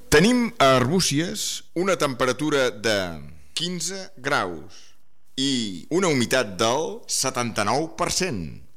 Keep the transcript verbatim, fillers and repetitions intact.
Tenim a Arbúcies una temperatura de quinze graus i una humitat del setanta-nou per cent.